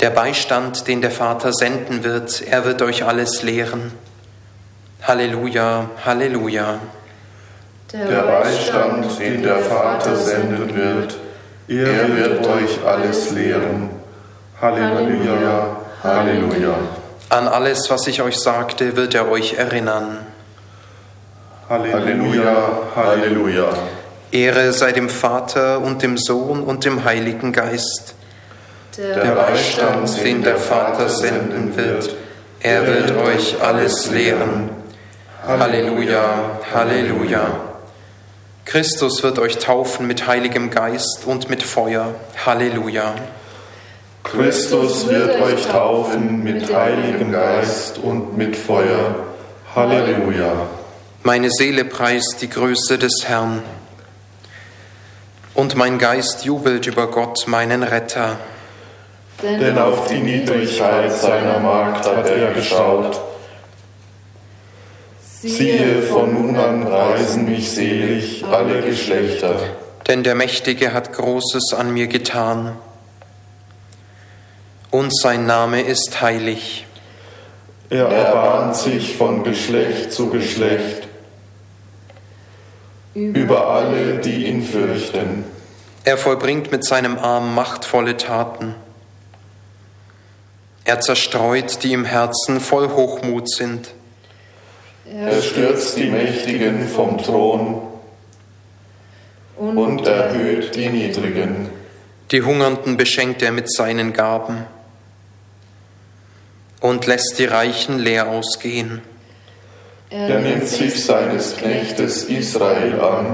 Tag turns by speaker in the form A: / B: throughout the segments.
A: Der Beistand, den der Vater senden wird, er wird euch alles lehren. Halleluja, Halleluja.
B: Der Beistand, den der Vater senden wird, er wird euch alles lehren. Halleluja, Halleluja.
A: An alles, was ich euch sagte, wird er euch erinnern.
B: Halleluja, Halleluja.
A: Ehre sei dem Vater und dem Sohn und dem Heiligen Geist.
B: Der Beistand,
A: den der Vater senden wird, er wird euch alles lehren. Halleluja, Halleluja. Christus wird euch taufen mit Heiligem Geist und mit Feuer. Halleluja.
B: Christus wird euch taufen mit Heiligem Geist und mit Feuer. Halleluja.
A: Meine Seele preist die Größe des Herrn. Und mein Geist jubelt über Gott, meinen Retter.
B: Denn auf die Niedrigkeit seiner Magd hat er geschaut. Siehe, von nun an preisen mich selig alle Geschlechter.
A: Denn der Mächtige hat Großes an mir getan. Und sein Name ist heilig.
B: Er erbarmt sich von Geschlecht zu Geschlecht über alle, die ihn fürchten.
A: Er vollbringt mit seinem Arm machtvolle Taten. Er zerstreut, die im Herzen voll Hochmut sind.
B: Er stürzt die Mächtigen vom Thron und erhöht die Niedrigen.
A: Die Hungernden beschenkt er mit seinen Gaben und lässt die Reichen leer ausgehen.
B: Er nimmt sich seines Knechtes Israel an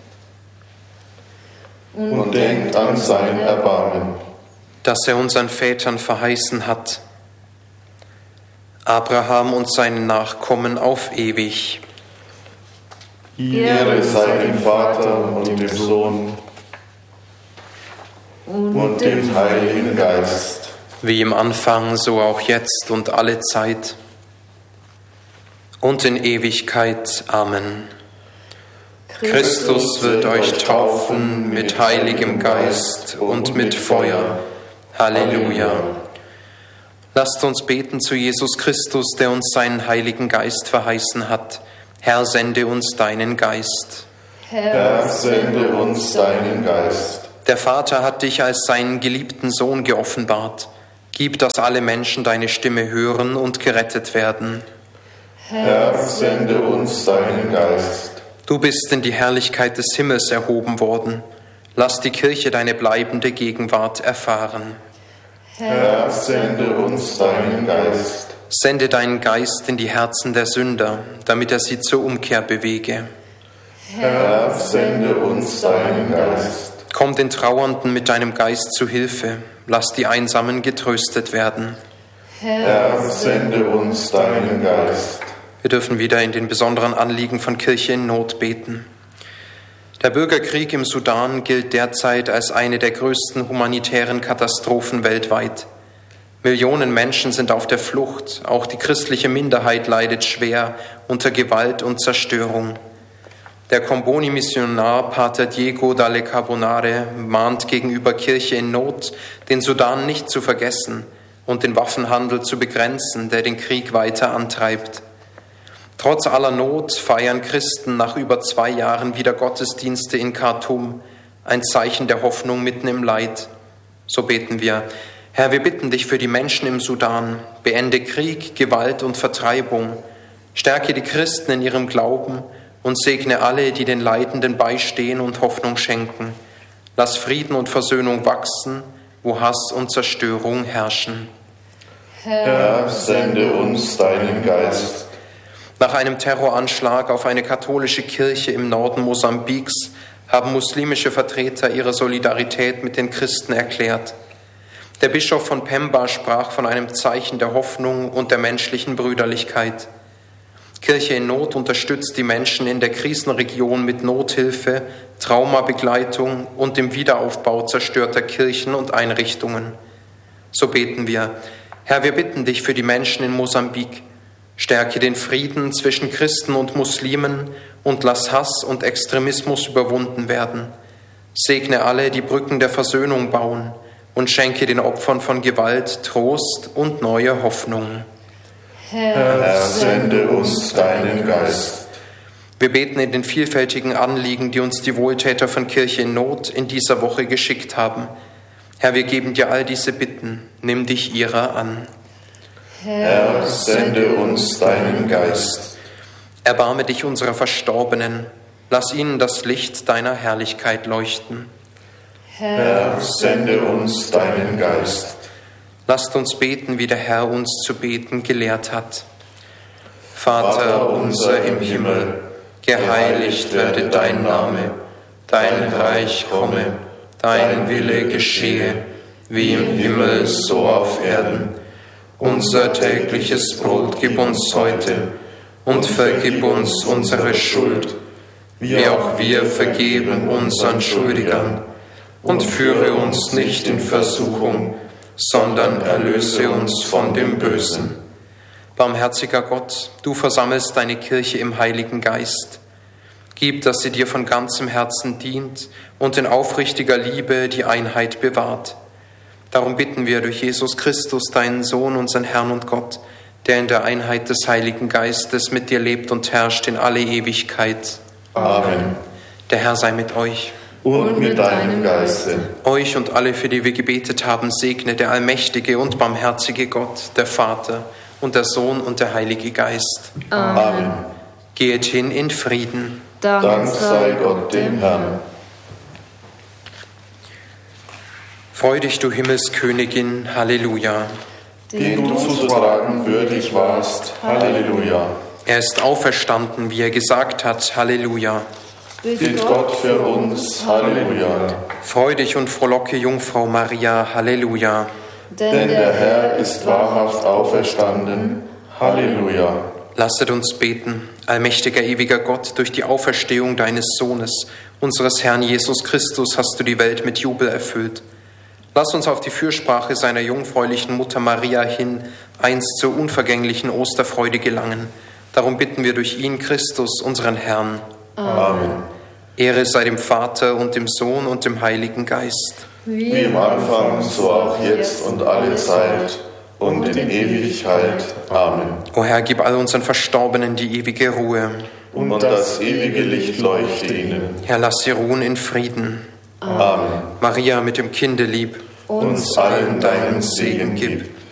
B: und denkt an sein Erbarmen,
A: das er unseren Vätern verheißen hat, Abraham und seinen Nachkommen auf ewig.
B: Ehre sei dem Vater und dem Sohn und dem Heiligen Geist.
A: Wie im Anfang, so auch jetzt und alle Zeit und in Ewigkeit. Amen. Christus wird euch taufen mit Heiligem Geist und mit Feuer. Halleluja. Lasst uns beten zu Jesus Christus, der uns seinen Heiligen Geist verheißen hat. Herr, sende uns deinen Geist.
B: Herr, sende uns deinen Geist.
A: Der Vater hat dich als seinen geliebten Sohn geoffenbart. Gib, dass alle Menschen deine Stimme hören und gerettet werden.
B: Herr, sende uns deinen Geist.
A: Du bist in die Herrlichkeit des Himmels erhoben worden. Lass die Kirche deine bleibende Gegenwart erfahren.
B: Herr, sende uns deinen Geist.
A: Sende deinen Geist in die Herzen der Sünder, damit er sie zur Umkehr bewege.
B: Herr, sende uns deinen Geist.
A: Komm den Trauernden mit deinem Geist zu Hilfe. Lass die Einsamen getröstet werden.
B: Herr, sende uns deinen Geist.
A: Wir dürfen wieder in den besonderen Anliegen von Kirche in Not beten. Der Bürgerkrieg im Sudan gilt derzeit als eine der größten humanitären Katastrophen weltweit. Millionen Menschen sind auf der Flucht. Auch die christliche Minderheit leidet schwer unter Gewalt und Zerstörung. Der Comboni-Missionar Pater Diego Dalle Carbonare mahnt gegenüber Kirche in Not, den Sudan nicht zu vergessen und den Waffenhandel zu begrenzen, der den Krieg weiter antreibt. Trotz aller Not feiern Christen nach über 2 Jahren wieder Gottesdienste in Khartoum, ein Zeichen der Hoffnung mitten im Leid. So beten wir: Herr, wir bitten dich für die Menschen im Sudan, beende Krieg, Gewalt und Vertreibung, stärke die Christen in ihrem Glauben und segne alle, die den Leidenden beistehen und Hoffnung schenken. Lass Frieden und Versöhnung wachsen, wo Hass und Zerstörung herrschen.
B: Herr, sende uns deinen Geist.
A: Nach einem Terroranschlag auf eine katholische Kirche im Norden Mosambiks haben muslimische Vertreter ihre Solidarität mit den Christen erklärt. Der Bischof von Pemba sprach von einem Zeichen der Hoffnung und der menschlichen Brüderlichkeit. Kirche in Not unterstützt die Menschen in der Krisenregion mit Nothilfe, Traumabegleitung und dem Wiederaufbau zerstörter Kirchen und Einrichtungen. So beten wir: Herr, wir bitten dich für die Menschen in Mosambik. Stärke den Frieden zwischen Christen und Muslimen und lass Hass und Extremismus überwunden werden. Segne alle, die Brücken der Versöhnung bauen. und schenke den Opfern von Gewalt Trost und neue Hoffnung.
B: Herr, sende uns deinen Geist.
A: Wir beten in den vielfältigen Anliegen, die uns die Wohltäter von Kirche in Not in dieser Woche geschickt haben. Herr, wir geben dir all diese Bitten, nimm dich ihrer an.
B: Herr, sende uns deinen Geist.
A: Erbarme dich unserer Verstorbenen, lass ihnen das Licht deiner Herrlichkeit leuchten.
B: Herr, sende uns deinen Geist.
A: Lasst uns beten, wie der Herr uns zu beten gelehrt hat.
B: Vater unser im Himmel, geheiligt werde dein Name, dein Reich komme, dein Wille geschehe, wie im Himmel so auf Erden. Unser tägliches Brot gib uns heute und vergib uns unsere Schuld, wie auch wir vergeben unseren Schuldigern. Und führe uns nicht in Versuchung, sondern erlöse uns von dem Bösen.
A: Barmherziger Gott, du versammelst deine Kirche im Heiligen Geist. Gib, dass sie dir von ganzem Herzen dient und in aufrichtiger Liebe die Einheit bewahrt. Darum bitten wir durch Jesus Christus, deinen Sohn, unseren Herrn und Gott, der in der Einheit des Heiligen Geistes mit dir lebt und herrscht in alle Ewigkeit.
B: Amen.
A: Der Herr sei mit euch.
B: Und mit deinem Geiste.
A: Euch und alle, für die wir gebetet haben, segne der allmächtige und barmherzige Gott, der Vater und der Sohn und der Heilige Geist.
B: Amen.
A: Geht hin in Frieden.
B: Dank sei Gott dem Herrn.
A: Freu dich, du Himmelskönigin, Halleluja.
B: Den du zu tragen würdig warst, Halleluja.
A: Er ist auferstanden, wie er gesagt hat, Halleluja.
B: Bitt Gott für uns, Halleluja.
A: Freu dich und frohlocke, Jungfrau Maria, Halleluja.
B: Denn der Herr ist wahrhaft auferstanden, Halleluja.
A: Lasset uns beten, allmächtiger, ewiger Gott, durch die Auferstehung deines Sohnes, unseres Herrn Jesus Christus, hast du die Welt mit Jubel erfüllt. Lass uns auf die Fürsprache seiner jungfräulichen Mutter Maria hin einst zur unvergänglichen Osterfreude gelangen. Darum bitten wir durch ihn, Christus, unseren Herrn.
B: Amen.
A: Ehre sei dem Vater und dem Sohn und dem Heiligen Geist.
B: Wie im Anfang, so auch jetzt und alle Zeit und in Ewigkeit. Amen.
A: O Herr, gib all unseren Verstorbenen die ewige Ruhe.
B: Und das ewige Licht leuchte ihnen.
A: Herr, lass sie ruhen in Frieden.
B: Amen.
A: Maria mit dem Kinde lieb,
B: Uns allen deinen Segen gib.